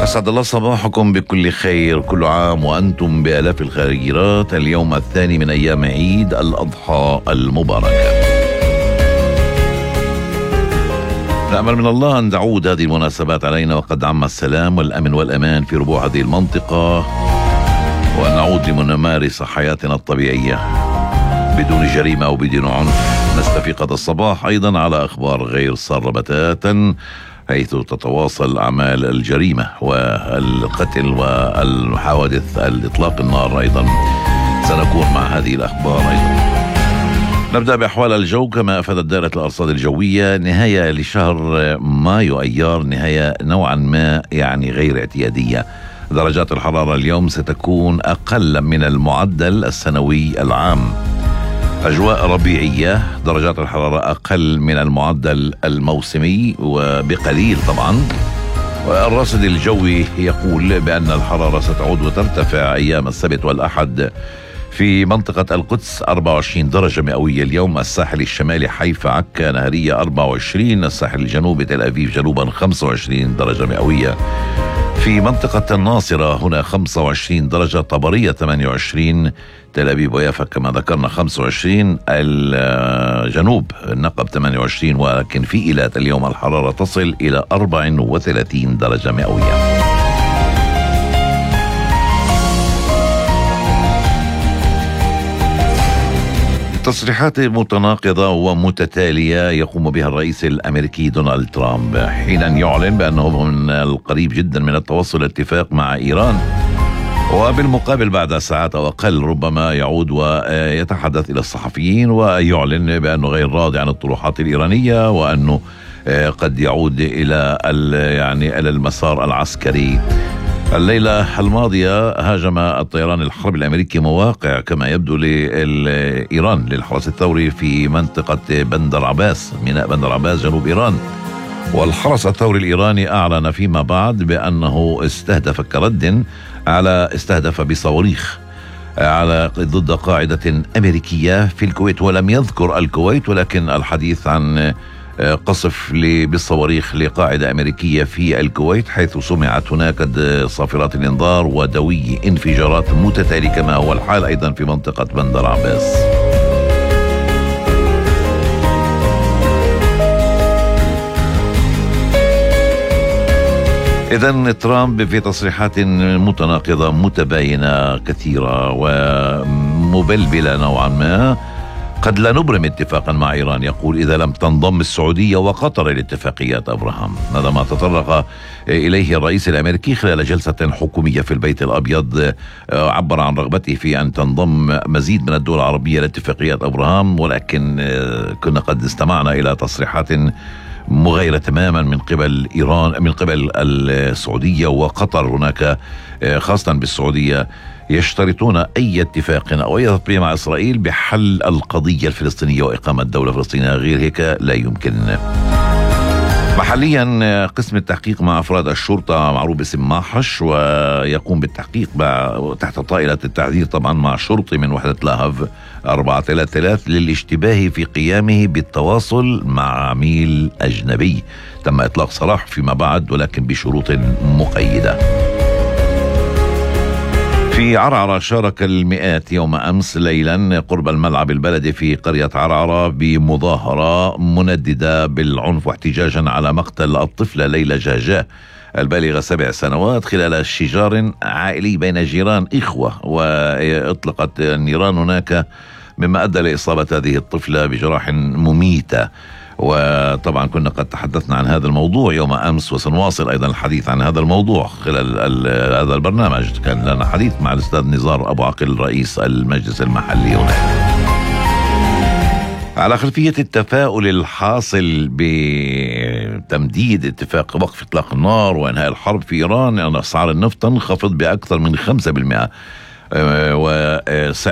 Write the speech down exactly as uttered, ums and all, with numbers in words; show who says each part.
Speaker 1: أسعد الله صباحكم بكل خير، كل عام وأنتم بآلاف الخيرات. اليوم الثاني من أيام عيد الأضحى المباركة. نأمل من الله أن تعود هذه المناسبات علينا وقد عم السلام والأمن والأمان في ربوع هذه المنطقة، وأن نعود لنمارس حياتنا الطبيعية بدون جريمة أو بدون عنف. نستفيق هذا الصباح أيضا على أخبار غير سارة بتاتا، حيث تتواصل أعمال الجريمة والقتل والحوادث الإطلاق النار. أيضا سنكون مع هذه الأخبار. أيضا نبدأ بأحوال الجو. كما أفادت دائرة الأرصاد الجوية، نهاية لشهر مايو أيار نهاية نوعا ما يعني غير اعتيادية. درجات الحرارة اليوم ستكون أقل من المعدل السنوي العام. أجواء ربيعية، درجات الحرارة أقل من المعدل الموسمي وبقليل طبعا. والرصد الجوي يقول بأن الحرارة ستعود وترتفع أيام السبت والأحد في منطقة القدس أربعة وعشرين درجة مئوية اليوم، الساحل الشمالي حيفا عكا نهرية أربعة وعشرين، الساحل الجنوبي تل أبيب جنوبا خمسة وعشرين درجة مئوية، في منطقة الناصرة هنا خمسة وعشرين درجة، طبرية ثمانية وعشرين، تل أبيب ويافا كما ذكرنا خمسة وعشرين، الجنوب النقب ثمانية وعشرين، ولكن في إيلات اليوم الحرارة تصل إلى أربعة وثلاثين درجة مئوية. تصريحات متناقضة ومتتالية يقوم بها الرئيس الأمريكي دونالد ترامب، حين يعلن بأنه من القريب جدا من التوصل لاتفاق مع إيران، وبالمقابل بعد ساعات أو أقل ربما يعود ويتحدث إلى الصحفيين ويعلن بأنه غير راضي عن الطروحات الإيرانية، وأنه قد يعود إلى يعني إلى المسار العسكري. الليلة الماضية هاجم الطيران الحرب الأمريكي مواقع كما يبدو لإيران للحرس الثوري في منطقة بندر عباس، ميناء بندر عباس جنوب إيران. والحرس الثوري الإيراني أعلن فيما بعد بأنه استهدف كرد على استهدف بصواريخ على ضد قاعدة أمريكية في الكويت، ولم يذكر الكويت، ولكن الحديث عن قصف بالصواريخ لقاعدة أمريكية في الكويت، حيث سمعت هناك صافرات الإنذار ودوي انفجارات متتالية كما هو الحال أيضا في منطقة بندر عباس. إذن ترامب في تصريحات متناقضة متباينة كثيرة ومبلبلة نوعا ما، قد لا نبرم اتفاقا مع إيران، يقول إذا لم تنضم السعودية وقطر لاتفاقيات أبراهام. هذا ما تطرق إليه الرئيس الأمريكي خلال جلسة حكومية في البيت الأبيض، عبر عن رغبته في أن تنضم مزيد من الدول العربية لاتفاقيات أبراهام، ولكن كنا قد استمعنا إلى تصريحات مغايرة تماما من قبل إيران من قبل السعودية وقطر. هناك خاصة بالسعودية يشترطون أي اتفاق أو أي تطبيع مع إسرائيل بحل القضية الفلسطينية وإقامة دولة فلسطينية، غير هيك لا يمكن. محليا قسم التحقيق مع أفراد الشرطة معروف باسم ماحش، ويقوم بالتحقيق تحت طائلة التعذير طبعا مع شرطي من وحدة لاهف أربعة ثلاثة ثلاثة للاشتباه في قيامه بالتواصل مع عميل أجنبي. تم إطلاق سراح فيما بعد ولكن بشروط مقيدة. في عرعرة شارك المئات يوم أمس ليلا قرب الملعب البلدي في قرية عرعرة بمظاهرة منددة بالعنف واحتجاجا على مقتل الطفلة ليلى جاجاه البالغة سبع سنوات خلال شجار عائلي بين جيران إخوة، وأطلقت النيران هناك مما أدى لإصابة هذه الطفلة بجراح مميتة. وطبعا كنا قد تحدثنا عن هذا الموضوع يوم أمس، وسنواصل أيضا الحديث عن هذا الموضوع خلال هذا البرنامج. كان لنا حديث مع الأستاذ نزار أبو عقل رئيس المجلس المحلي هناك على خلفية التفاؤل الحاصل بتمديد اتفاق وقف إطلاق النار وإنهاء الحرب في إيران، أن أسعار النفط تنخفض بأكثر من خمسة بالمئة، وسعر